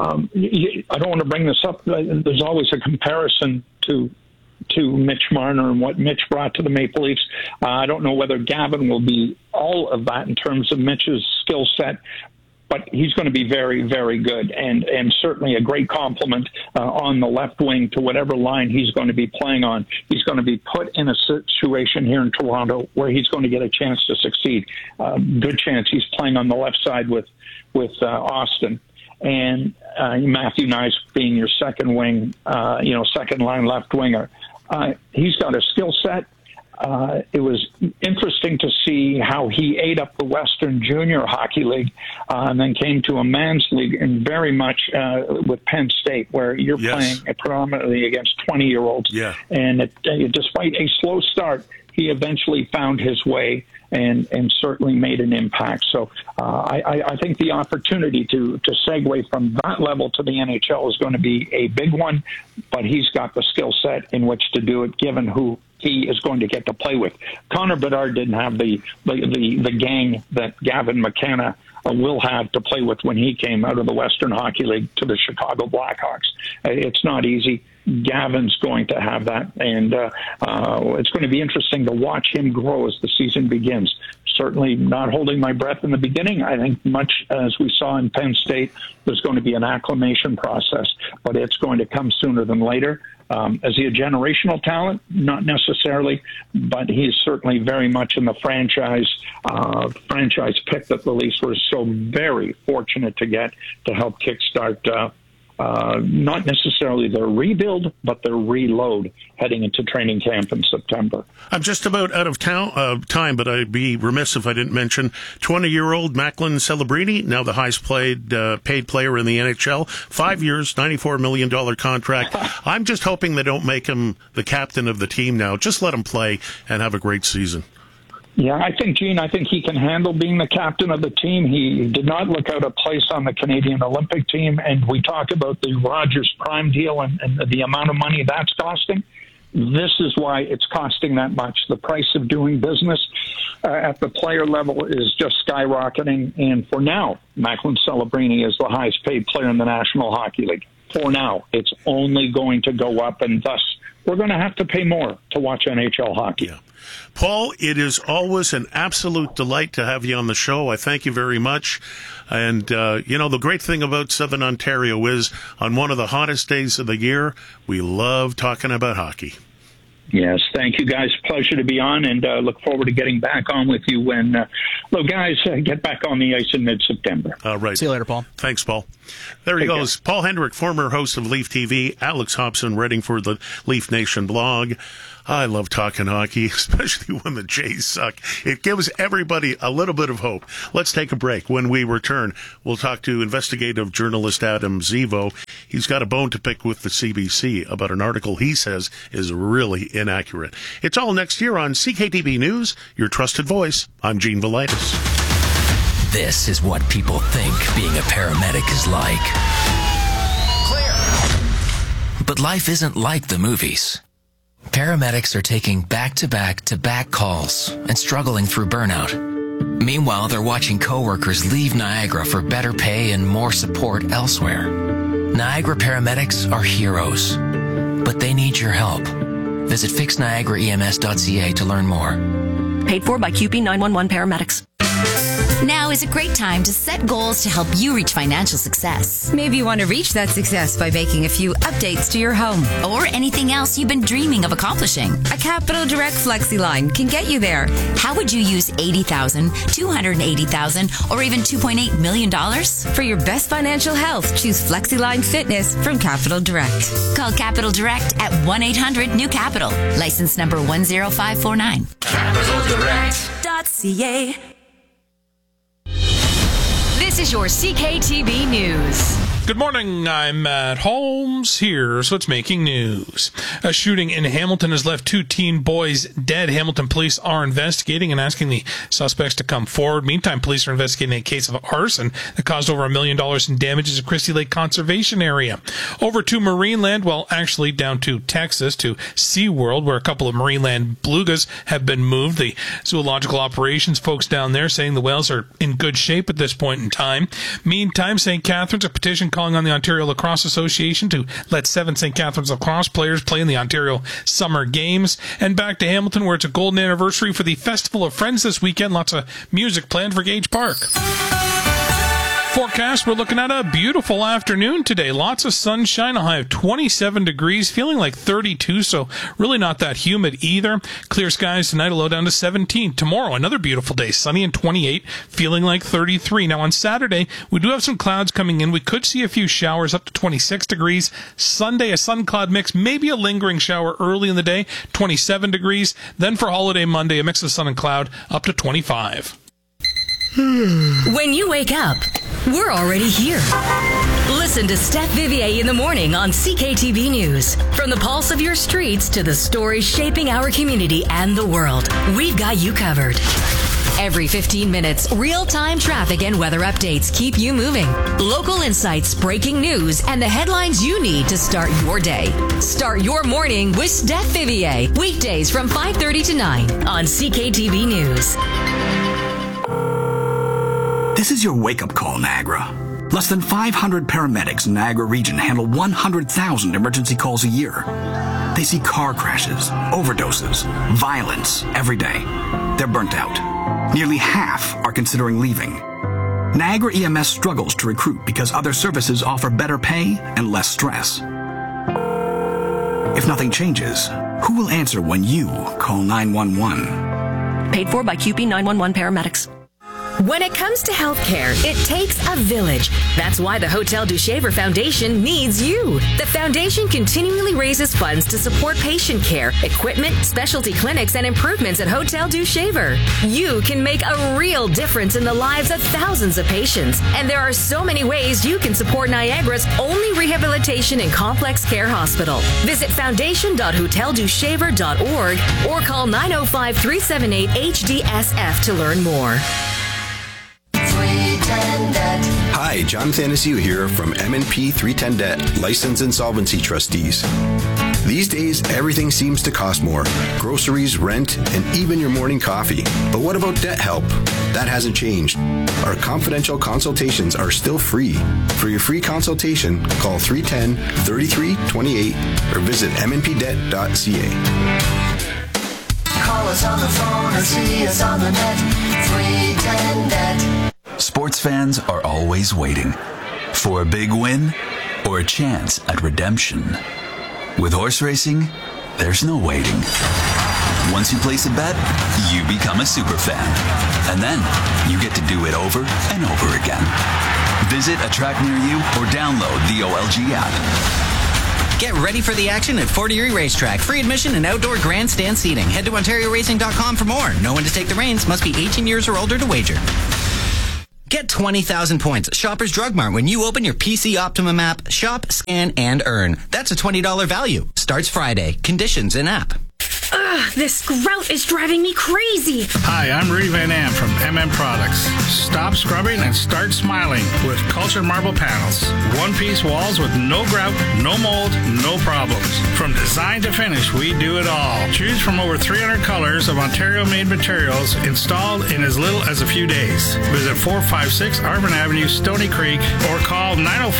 I don't want to bring this up. There's always a comparison to Mitch Marner and what Mitch brought to the Maple Leafs. I don't know whether Gavin will be all of that in terms of Mitch's skill set, but he's going to be very, very good and certainly a great compliment on the left wing to whatever line he's going to be playing on. He's going to be put in a situation here in Toronto where he's going to get a chance to succeed. Good chance he's playing on the left side with Austin. And Matthew Knies being your second wing, second line left winger. He's got a skill set. It was interesting to see how he ate up the Western Junior Hockey League and then came to a man's league, and very much with Penn State, where you're playing predominantly against 20-year-olds. Yeah. And despite a slow start, he eventually found his way and certainly made an impact. So I think the opportunity to segue from that level to the NHL is going to be a big one, but he's got the skill set in which to do it, given who he is going to get to play with. Connor Bedard didn't have the gang that Gavin McKenna will have to play with when he came out of the Western Hockey League to the Chicago Blackhawks. It's not easy. Gavin's going to have that, and it's going to be interesting to watch him grow as the season begins. certainly not holding my breath in the beginning. I think much as we saw in Penn State, there's going to be an acclimation process, but it's going to come sooner than later. Is he a generational talent? Not necessarily, but he's certainly very much in the franchise pick that the Leafs were so very fortunate to get to help kickstart not necessarily their rebuild, but their reload heading into training camp in September. I'm just about out of time, but I'd be remiss if I didn't mention 20-year-old Macklin Celebrini, now the highest paid player in the NHL. 5 years, $94 million contract. I'm just hoping they don't make him the captain of the team now. Just let him play and have a great season. Yeah, I think he can handle being the captain of the team. He did not look out of place on the Canadian Olympic team, and we talk about the Rogers Prime deal and the amount of money that's costing. This is why it's costing that much. The price of doing business at the player level is just skyrocketing, and for now, Macklin Celebrini is the highest paid player in the National Hockey League. For now, it's only going to go up, and thus we're going to have to pay more to watch NHL hockey. Yeah. Paul, it is always an absolute delight to have you on the show. I thank you very much. And, the great thing about Southern Ontario is on one of the hottest days of the year, we love talking about hockey. Yes, thank you, guys. Pleasure to be on, and look forward to getting back on with you when, guys, get back on the ice in mid-September. All right. See you later, Paul. Thanks, Paul. There he goes. Paul Hendrick, former host of Leaf TV. Alex Hobson, writing for the Leaf Nation blog. I love talking hockey, especially when the Jays suck. It gives everybody a little bit of hope. Let's take a break. When we return, we'll talk to investigative journalist Adam Zivo. He's got a bone to pick with the CBC about an article he says is really inaccurate. It's all next year on CKTB News, your trusted voice. I'm Gene Velitis. This is what people think being a paramedic is like. Clear. But life isn't like the movies. Paramedics are taking back-to-back-to-back calls and struggling through burnout. Meanwhile, they're watching coworkers leave Niagara for better pay and more support elsewhere. Niagara paramedics are heroes, but they need your help. Visit fixniagaraems.ca to learn more. Paid for by QP 911 paramedics. Now is a great time to set goals to help you reach financial success. Maybe you want to reach that success by making a few updates to your home. Or anything else you've been dreaming of accomplishing. A Capital Direct FlexiLine can get you there. How would you use $80,000, $280,000, or even $2.8 million? For your best financial health, choose FlexiLine Fitness from Capital Direct. Call Capital Direct at 1-800-NEW-CAPITAL. License number 10549. CapitalDirect.ca. This is your CKTB News. Good morning, I'm Matt Holmes. Here's what's making news. A shooting in Hamilton has left 2 teen boys dead. Hamilton police are investigating and asking the suspects to come forward. Meantime, police are investigating a case of arson that caused over $1 million in damages at Christie Lake Conservation Area. Over to Marineland, well, actually down to Texas, to SeaWorld, where a couple of Marineland belugas have been moved. The zoological operations folks down there saying the whales are in good shape at this point in time. Meantime, St. Catharines, a petition calling on the Ontario Lacrosse Association to let 7 St. Catharines lacrosse players play in the Ontario Summer Games. And back to Hamilton, where it's a golden anniversary for the Festival of Friends this weekend. Lots of music planned for Gage Park. Forecast, we're looking at a beautiful afternoon today. Lots of sunshine, a high of 27 degrees, feeling like 32, so really not that humid either. Clear skies tonight, a low down to 17. Tomorrow, another beautiful day, sunny and 28, feeling like 33. Now on Saturday, we do have some clouds coming in. We could see a few showers up to 26 degrees. Sunday, a sun-cloud mix, maybe a lingering shower early in the day, 27 degrees. Then for holiday Monday, a mix of sun and cloud, up to 25. When you wake up, we're already here. Listen to Steph Vivier in the morning on CKTB News. From the pulse of your streets to the stories shaping our community and the world, we've got you covered. Every 15 minutes, real-time traffic and weather updates keep you moving. Local insights, breaking news, and the headlines you need to start your day. Start your morning with Steph Vivier. Weekdays from 5:30 to 9 on CKTB News. This is your wake-up call, Niagara. Less than 500 paramedics in Niagara region handle 100,000 emergency calls a year. They see car crashes, overdoses, violence every day. They're burnt out. Nearly half are considering leaving. Niagara EMS struggles to recruit because other services offer better pay and less stress. If nothing changes, who will answer when you call 911? Paid for by QP 911 paramedics. When it comes to healthcare, it takes a village. That's why the Hotel du Shaver Foundation needs you. The foundation continually raises funds to support patient care, equipment, specialty clinics, and improvements at Hotel du Shaver. You can make a real difference in the lives of thousands of patients. And there are so many ways you can support Niagara's only rehabilitation and complex care hospital. Visit foundation.hoteldushaver.org or call 905-378-HDSF to learn more. Hi, John Thanasiu here from M&P 310 Debt, License Insolvency Trustees. These days, everything seems to cost more. Groceries, rent, and even your morning coffee. But what about debt help? That hasn't changed. Our confidential consultations are still free. For your free consultation, call 310-3328 or visit mnpdebt.ca. Call us on the phone or see us on the net. 310 Debt. Sports fans are always waiting for a big win or a chance at redemption. With horse racing, there's no waiting. Once you place a bet, you become a super fan. And then you get to do it over and over again. Visit a track near you or download the OLG app. Get ready for the action at Fort Erie Racetrack. Free admission and outdoor grandstand seating. Head to OntarioRacing.com for more. Know when to take the reins. Must be 18 years or older to wager. Get 20,000 points at Shoppers Drug Mart when you open your PC Optimum app. Shop, scan, and earn. That's a $20 value. Starts Friday. Conditions in app. Ugh, this grout is driving me crazy. Hi, I'm Rudy Van Am from MM Products. Stop scrubbing and start smiling with Cultured Marble Panels. One-piece walls with no grout, no mold, no problems. From design to finish, we do it all. Choose from over 300 colors of Ontario-made materials installed in as little as a few days. Visit 456 Arvin Avenue, Stony Creek, or call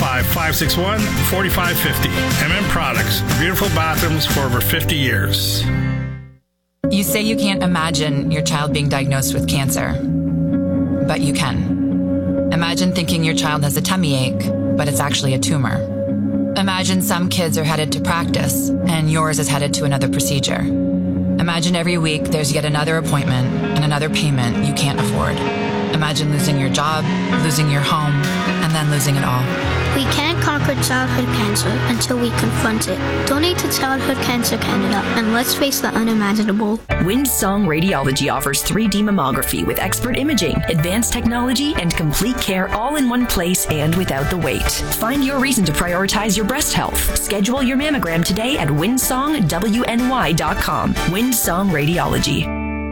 905-561-4550. MM Products. Beautiful bathrooms for over 50 years. You say you can't imagine your child being diagnosed with cancer, but you can. Imagine thinking your child has a tummy ache, but it's actually a tumor. Imagine some kids are headed to practice, and yours is headed to another procedure. Imagine every week there's yet another appointment and another payment you can't afford. Imagine losing your job, losing your home, and then losing it all. We can't conquer childhood cancer until we confront it. Donate to Childhood Cancer Canada and let's face the unimaginable. Windsong Radiology offers 3D mammography with expert imaging, advanced technology, and complete care all in one place and without the wait. Find your reason to prioritize your breast health. Schedule your mammogram today at windsongwny.com. Windsong Radiology.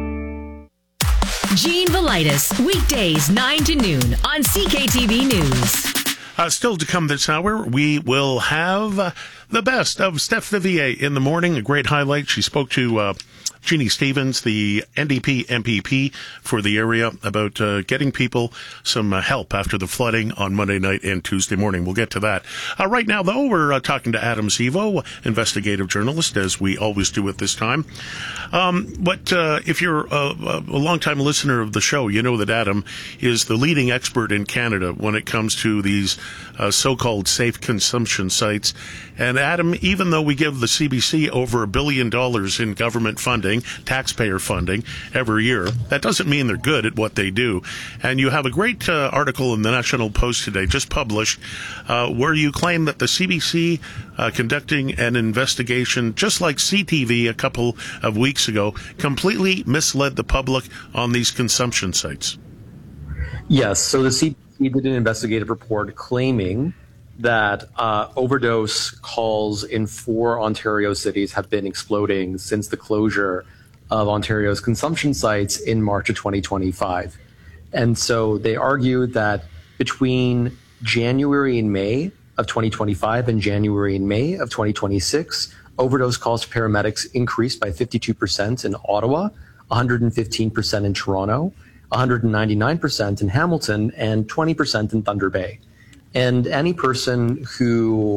Gene Velitis, weekdays 9 to noon on CKTV News. Still to come this hour, we will have the best of Steph Vivier in the morning. A great highlight. She spoke to Jeannie Stevens, the NDP MPP for the area, about getting people some help after the flooding on Monday night and Tuesday morning. We'll get to that. Right now, though, we're talking to Adam Zivo, investigative journalist, as we always do at this time. But if you're a longtime listener of the show, you know that Adam is the leading expert in Canada when it comes to these so-called safe consumption sites. And Adam, even though we give the CBC over $1 billion in government funding, taxpayer funding every year, that doesn't mean they're good at what they do. And you have a great article in the National Post today, just published, where you claim that the CBC conducting an investigation, just like CTV a couple of weeks ago, completely misled the public on these consumption sites. Yes, so the CBC did an investigative report claiming that overdose calls in 4 Ontario cities have been exploding since the closure of Ontario's consumption sites in March of 2025. And so they argued that between January and May of 2025 and January and May of 2026, overdose calls to paramedics increased by 52% in Ottawa, 115% in Toronto, 199% in Hamilton, and 20% in Thunder Bay. And any person who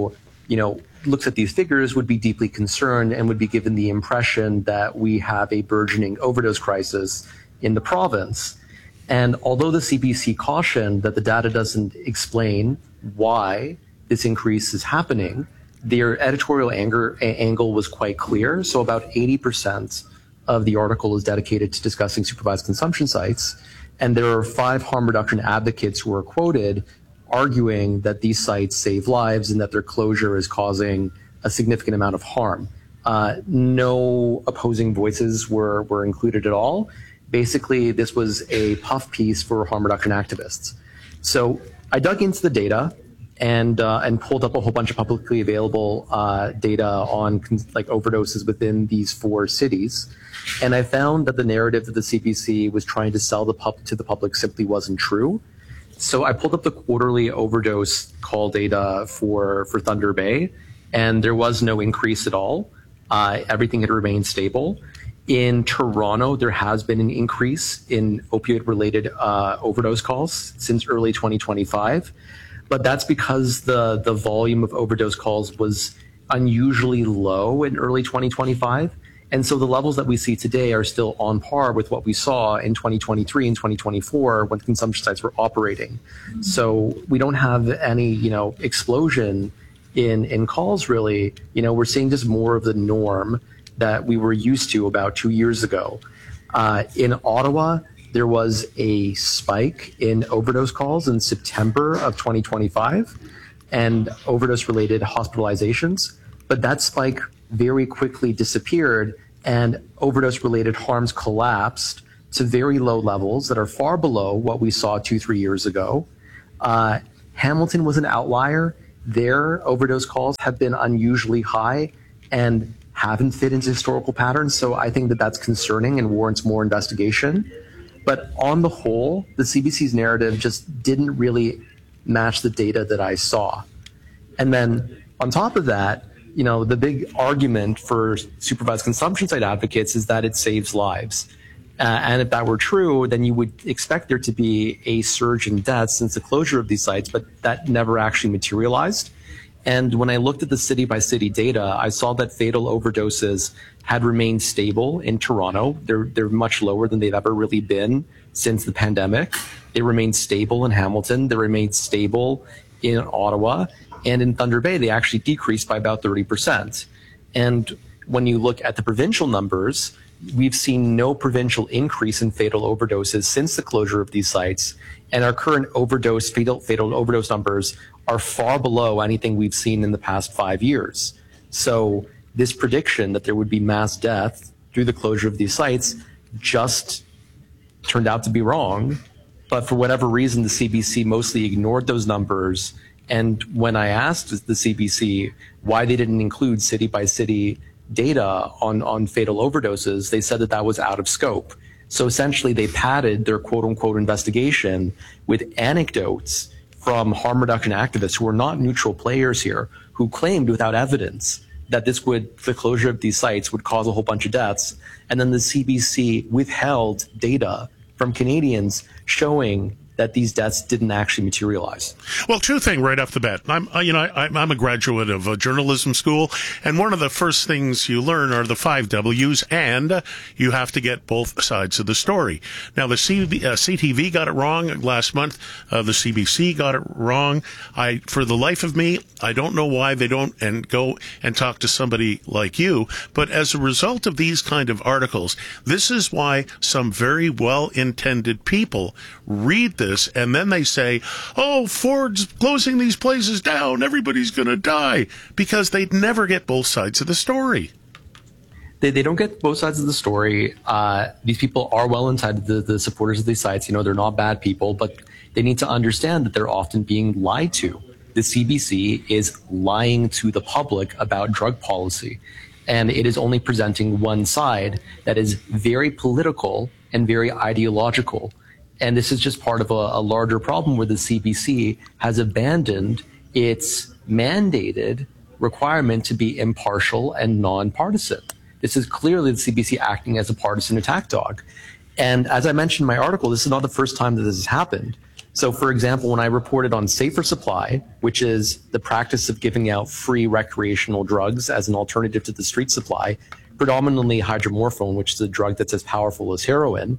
looks at these figures would be deeply concerned and would be given the impression that we have a burgeoning overdose crisis in the province. And although the CBC cautioned that the data doesn't explain why this increase is happening, their editorial angle was quite clear. So about 80% of the article is dedicated to discussing supervised consumption sites. And there are 5 harm reduction advocates who are quoted arguing that these sites save lives and that their closure is causing a significant amount of harm. No opposing voices were included at all. Basically, this was a puff piece for harm reduction activists. So I dug into the data and pulled up a whole bunch of publicly available data on overdoses within these 4 cities. And I found that the narrative that the CBC was trying to sell to the public simply wasn't true. So I pulled up the quarterly overdose call data for Thunder Bay, and there was no increase at all. Everything had remained stable. In Toronto, there has been an increase in opioid-related overdose calls since early 2025, but that's because the volume of overdose calls was unusually low in early 2025. And so the levels that we see today are still on par with what we saw in 2023 and 2024 when consumption sites were operating. So we don't have any, explosion in calls really. We're seeing just more of the norm that we were used to about 2 years ago. In Ottawa, there was a spike in overdose calls in September of 2025 and overdose-related hospitalizations, but that spike very quickly disappeared and overdose-related harms collapsed to very low levels that are far below what we saw 2-3 years ago. Hamilton was an outlier. Their overdose calls have been unusually high and haven't fit into historical patterns, so I think that that's concerning and warrants more investigation. But on the whole, the CBC's narrative just didn't really match the data that I saw. And then on top of that, the big argument for supervised consumption site advocates is that it saves lives. And if that were true, then you would expect there to be a surge in deaths since the closure of these sites, but that never actually materialized. And when I looked at the city-by-city data, I saw that fatal overdoses had remained stable in Toronto. They're much lower than they've ever really been since the pandemic. They remained stable in Hamilton. They remained stable in Ottawa. And in Thunder Bay, they actually decreased by about 30%. And when you look at the provincial numbers, we've seen no provincial increase in fatal overdoses since the closure of these sites. And our current fatal overdose numbers are far below anything we've seen in the past 5 years. So this prediction that there would be mass death through the closure of these sites just turned out to be wrong. But for whatever reason, the CBC mostly ignored those numbers. And when I asked the CBC why they didn't include city-by-city data on fatal overdoses, they said that was out of scope. So essentially, they padded their quote-unquote investigation with anecdotes from harm reduction activists who are not neutral players here, who claimed without evidence that the closure of these sites would cause a whole bunch of deaths. And then the CBC withheld data from Canadians showing that these deaths didn't actually materialize. Well, two things right off the bat. I'm a graduate of a journalism school, and one of the first things you learn are the 5 W's, and you have to get both sides of the story. Now, the CTV got it wrong last month. The CBC got it wrong. For the life of me, I don't know why they don't go and talk to somebody like you. But as a result of these kind of articles, this is why some very well-intended people read this, and then they say, oh, Ford's closing these places down, everybody's going to die, because they'd never get both sides of the story. They don't get both sides of the story. These people are well inside the supporters of these sites. They're not bad people, but they need to understand that they're often being lied to. The CBC is lying to the public about drug policy, and it is only presenting one side that is very political and very ideological. And this is just part of a larger problem where the CBC has abandoned its mandated requirement to be impartial and nonpartisan. This is clearly the CBC acting as a partisan attack dog. And as I mentioned in my article, this is not the first time that this has happened. So, for example, when I reported on Safer Supply, which is the practice of giving out free recreational drugs as an alternative to the street supply, predominantly hydromorphone, which is a drug that's as powerful as heroin,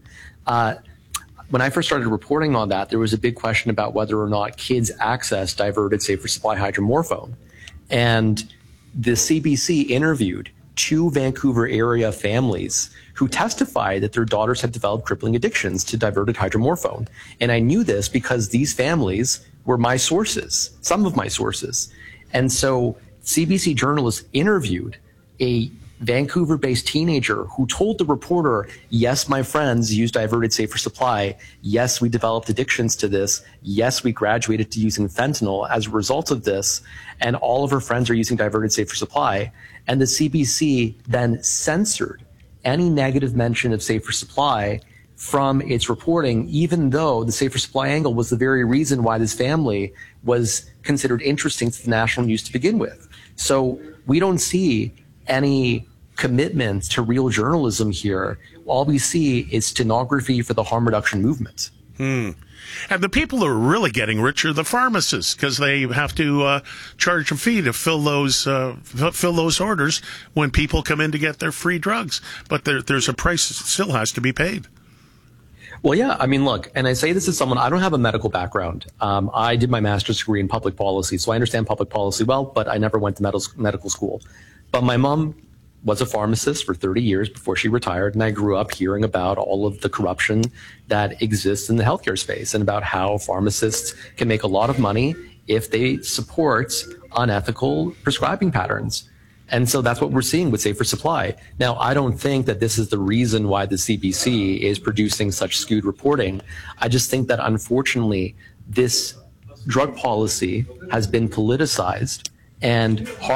when I first started reporting on that, there was a big question about whether or not kids access diverted Safer Supply hydromorphone. And the CBC interviewed 2 Vancouver area families who testified that their daughters had developed crippling addictions to diverted hydromorphone. And I knew this because these families were my sources, some of my sources. And so CBC journalists interviewed a Vancouver-based teenager who told the reporter, yes, my friends used diverted Safer Supply. Yes, we developed addictions to this. Yes, we graduated to using fentanyl as a result of this. And all of her friends are using diverted Safer Supply. And the CBC then censored any negative mention of Safer Supply from its reporting, even though the Safer Supply angle was the very reason why this family was considered interesting to the national news to begin with. So we don't see any commitment to real journalism here. All we see is stenography for the harm reduction movement. And the people who are really getting rich are the pharmacists, because they have to charge a fee to fill those orders when people come in to get their free drugs. But there's a price that still has to be paid. Well, yeah. I mean, look, and I say this as someone, I don't have a medical background. I did my master's degree in public policy, so I understand public policy well, but I never went to medical school. But my mom was a pharmacist for 30 years before she retired, and I grew up hearing about all of the corruption that exists in the healthcare space and about how pharmacists can make a lot of money if they support unethical prescribing patterns. And so that's what we're seeing with Safer Supply. Now, I don't think that this is the reason why the CBC is producing such skewed reporting. I just think that, unfortunately, this drug policy has been politicized and